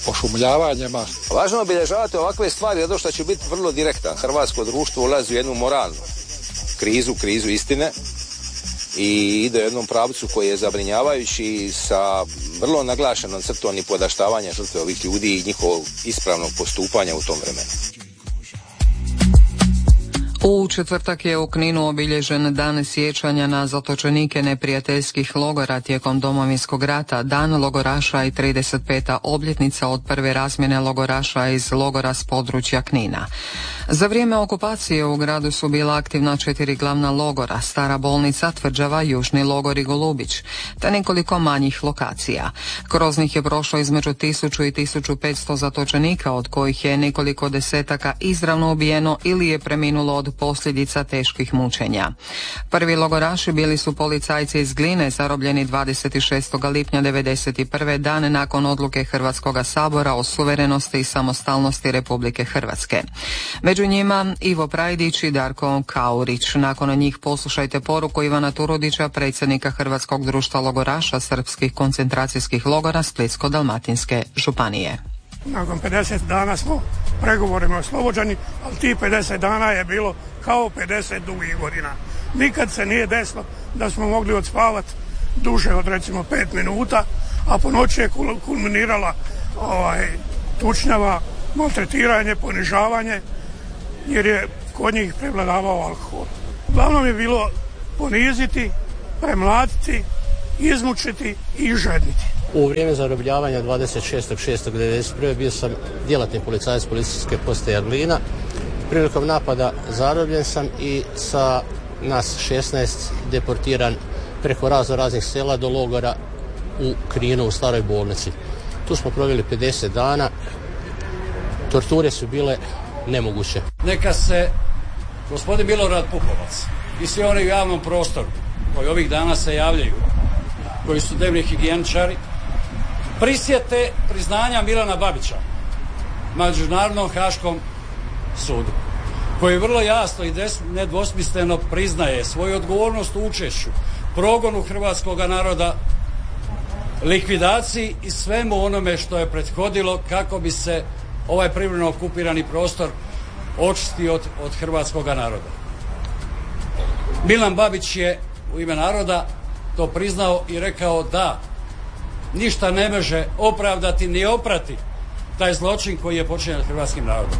pošumljavanjima. Važno je obilježavati ovakve stvari zato što će biti vrlo direktan. Hrvatsko društvo ulazi u jednu moralnu krizu istine i ide u jednom pravcu koji je zabrinjavajući sa vrlo naglašenom crtom i podaštavanja žrtve ovih ljudi i njihovog ispravnog postupanja u tom vremenu. U četvrtak je u Kninu obilježen dan sjećanja na zatočenike neprijateljskih logora tijekom Domovinskog rata, dan logoraša i 35. obljetnica od prve razmjene logoraša iz logora s područja Knina. Za vrijeme okupacije u gradu su bila aktivna 4 glavna logora, Stara bolnica, Tvrđava, Južni logor i Golubić, te nekoliko manjih lokacija. Kroz njih je prošlo između 1000 i 1500 zatočenika, od kojih je nekoliko desetaka izravno ubijeno ili je preminulo od posljedica teških mučenja. Prvi logoraši bili su policajci iz Gline, zarobljeni 26. lipnja 1991. dan nakon odluke Hrvatskog sabora o suverenosti i samostalnosti Republike Hrvatske. Među njima Ivo Prajdić i Darko Kaurić. Nakon njih poslušajte poruku Ivana Turudića, predsjednika Hrvatskog društva logoraša srpskih koncentracijskih logora Splitsko-dalmatinske županije. Nakon 50 dana smo pregovorima oslobođeni, ali tih 50 dana je bilo kao 50 dugih godina. Nikad se nije desilo da smo mogli odspavati duže od recimo 5 minuta, a po noći je kulminirala tučnjava, maltretiranje, ponižavanje, jer je kod njih prevladavao alkohol. Uglavnom je bilo poniziti, premlatiti, izmučiti i žedniti. U vrijeme zarobljavanja 26.6.1991. bio sam djelatni policajac policijske postaje Glina. Prilikom napada zarobljen sam i sa nas 16 deportiran preko raznih sela do logora u Kninu u Staroj bolnici. Tu smo proveli 50 dana. Torture su bile nemoguće. Neka se gospodin Milorad Pupovac i svi oni u javnom prostoru koji ovih dana se javljaju, koji su dnevni higijeničari, prisjete priznanja Milana Babića Međunarodnom haškom sudu, koji vrlo jasno i nedvosmisleno priznaje svoju odgovornost u učešću, progonu hrvatskog naroda, likvidaciji i svemu onome što je prethodilo kako bi se ovaj privremeno okupirani prostor očistio od hrvatskog naroda. Milan Babić je u ime naroda to priznao i rekao da ništa ne može opravdati ni oprati taj zločin koji je počinjen hrvatskim narodom.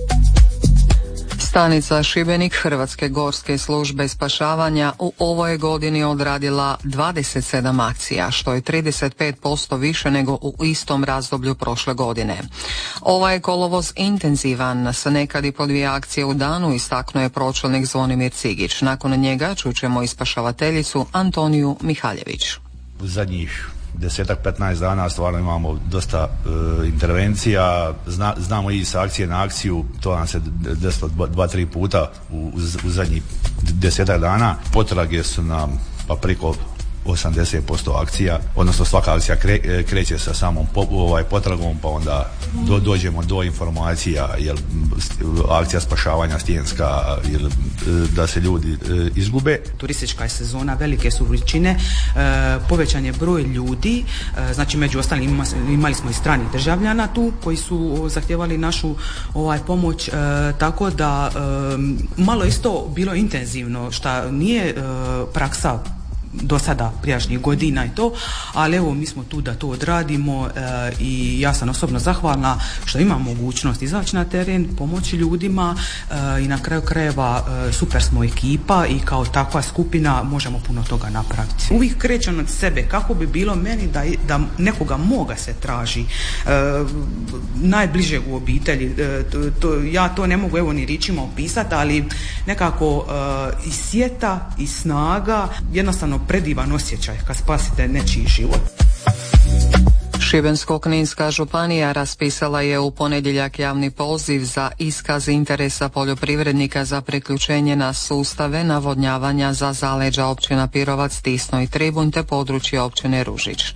Stanica Šibenik Hrvatske gorske službe spašavanja u ovoj godini odradila 27 akcija, što je 35% više nego u istom razdoblju prošle godine. Ovaj je kolovoz intenzivan, sa nekad i po 2 akcije u danu, istaknuo je pročelnik Zvonimir Cigić. Nakon njega čućemo i spašavateljicu Antoniju Mihaljević. U zadnjih 10-15 dana stvarno imamo dosta intervencija, znamo i sa akcije na akciju, to nam se desilo 2-3 puta u zadnjih 10 dana. Potrage su nam pa preko 80% akcija, odnosno svaka akcija kreće sa samom potragom, pa onda dođemo do informacija, jer akcija spašavanja stijenska, jer da se ljudi izgube. Turistička je sezona, velike su vrućine, povećan je broj ljudi, znači među ostalim imali smo i stranih državljana tu koji su zahtjevali našu pomoć, tako da malo isto bilo intenzivno, što nije praksa do sada prijašnjih godina i to, ali evo mi smo tu da to odradimo i ja sam osobno zahvalna što imam mogućnost izaći na teren, pomoći ljudima i na kraju krajeva super smo ekipa i kao takva skupina možemo puno toga napraviti. Uvijek krećem od sebe kako bi bilo meni da nekoga moga se traži, najbližeg u obitelji, ja to ne mogu evo ni riječima opisati, ali nekako i sjeta i snaga, jednostavno predivan osjećaj kad spasite nečiji život. Šibensko-kninska županija raspisala je u ponedjeljak javni poziv za iskaz interesa poljoprivrednika za priključenje na sustave navodnjavanja za zaleđa općina Pirovac, Tisno i Tribunj te područje općine Ružić.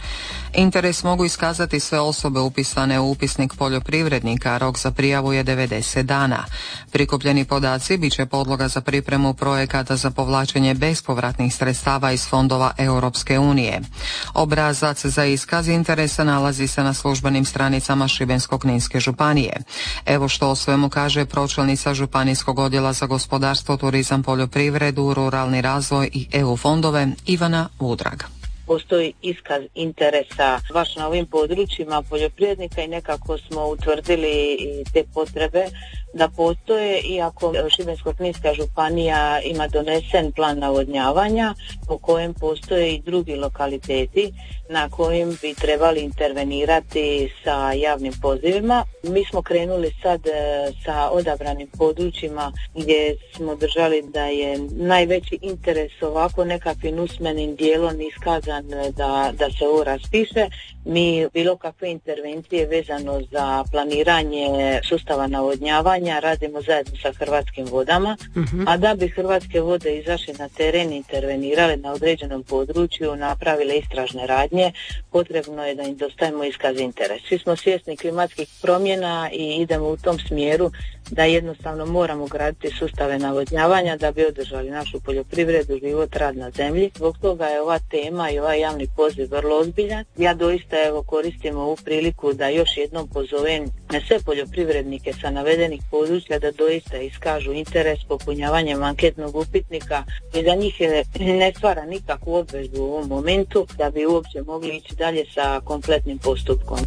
Interes mogu iskazati sve osobe upisane u upisnik poljoprivrednika, rok za prijavu je 90 dana. Prikupljeni podaci bit će podloga za pripremu projekata za povlačenje bespovratnih sredstava iz fondova Europske unije. Obrazac za iskaz interesa nalazi se na službenim stranicama Šibensko-kninske županije. Evo što o svemu kaže pročelnica Županijskog odjela za gospodarstvo, turizam, poljoprivredu, ruralni razvoj i EU fondove Ivana Vudrag. Postoji iskaz interesa baš na ovim područjima poljoprivrednika i nekako smo utvrdili te potrebe da postoje, iako Šibensko-kninska županija ima donesen plan navodnjavanja po kojem postoje i drugi lokaliteti na kojim bi trebali intervenirati sa javnim pozivima. Mi smo krenuli sad sa odabranim područjima gdje smo držali da je najveći interes ovako nekakvim usmenim dijelom iskazan da se ovo raspiše. Mi bilo kakve intervencije vezano za planiranje sustava navodnjavanja radimo zajedno sa Hrvatskim vodama, a da bi Hrvatske vode izašle na teren, intervenirale na određenom području, napravile istražne radnje, potrebno je da im dostavimo iskaz interesa. Svi smo svjesni klimatskih promjena i idemo u tom smjeru da jednostavno moramo graditi sustave navodnjavanja da bi održali našu poljoprivredu, život, rad na zemlji. Zbog toga je ova tema i ovaj javni poziv vrlo ozbiljan. Ja doista koristim ovu priliku da još jednom pozovem sve poljoprivrednike sa navedenih područja da doista iskažu interes popunjavanjem anketnog upitnika i da njih ne stvara nikakvu obvezu u ovom momentu da bi uopće mogli ići dalje sa kompletnim postupkom.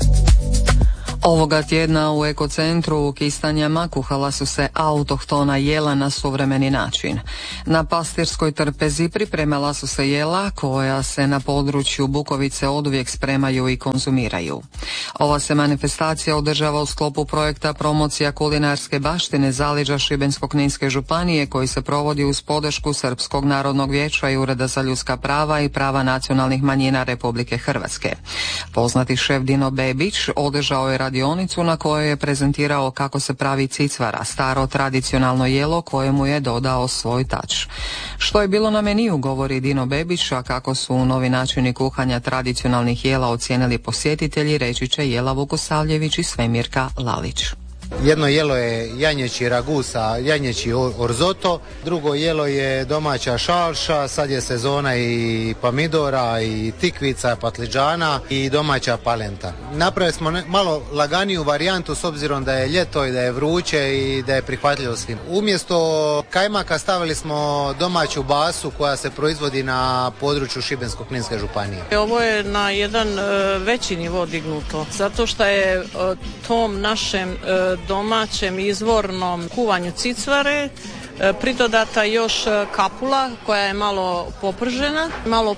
Ovoga tjedna u ekocentru u Kistanjama kuhala su se autohtona jela na suvremeni način. Na pastirskoj trpezi pripremala su se jela koja se na području Bukovice oduvijek spremaju i konzumiraju. Ova se manifestacija održava u sklopu projekta promocija kulinarske baštine zaleđa Šibensko-kninske županije koji se provodi uz podršku Srpskog narodnog vijeća i Ureda za ljudska prava i prava nacionalnih manjina Republike Hrvatske. Poznati šef Dino Bebić održao je radionicu na kojoj je prezentirao kako se pravi cicvara, staro tradicionalno jelo kojemu je dodao svoj tač. Što je bilo na meniju, govori Dino Bebić, a kako su novi načini kuhanja tradicionalnih jela ocijenili posjetitelji, reći će Jela Vukosavljević i Svemirka Lalić. Jedno jelo je janjeći ragu sa janjeći orzoto, drugo jelo je domaća šalša, sad je sezona i pomidora i tikvica, patliđana i domaća palenta. Napravili smo malo laganiju varijantu s obzirom da je ljeto i da je vruće i da je prihvatljivo svim. Umjesto kajmaka stavili smo domaću basu koja se proizvodi na području Šibensko-kninske županije. Ovo je na jedan veći nivo dignuto, zato što je tom našem domaćem izvornom kuvanju cicvare pridodata još kapula koja je malo popržena, malo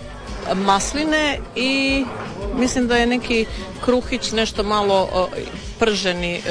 masline i mislim da je neki kruhić nešto malo prženi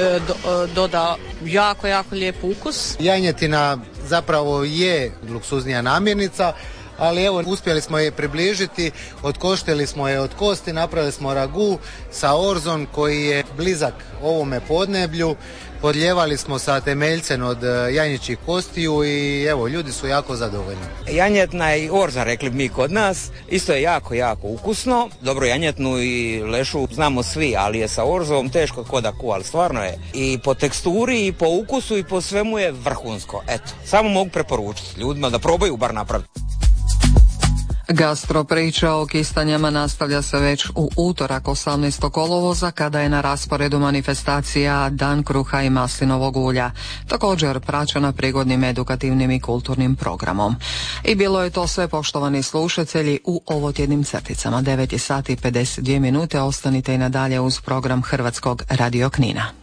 doda jako lijep ukus. Janjetina zapravo je luksuznija namirnica, ali evo uspjeli smo je približiti, otkoštili smo je od kosti, napravili smo ragu sa orzom koji je blizak ovome podneblju, podlijevali smo sa temeljcem od janjećih kostiju i evo ljudi su jako zadovoljni. Janjetna i orza rekli mi kod nas, isto je jako ukusno, dobro janjetnu i lešu znamo svi, ali je sa orzom teško ko da kuva, ali stvarno je i po teksturi i po ukusu i po svemu je vrhunsko, eto, samo mogu preporučiti ljudima da probaju bar napraviti. Gastro priča o Kistanjama nastavlja se već u utorak 18. kolovoza kada je na rasporedu manifestacija Dan kruha i maslinovog ulja, također praćena prigodnim edukativnim i kulturnim programom. I bilo je to sve, poštovani slušatelji, u ovotjednim crticama. 9 je sati 52 minute, ostanite i nadalje uz program Hrvatskog radio Knina.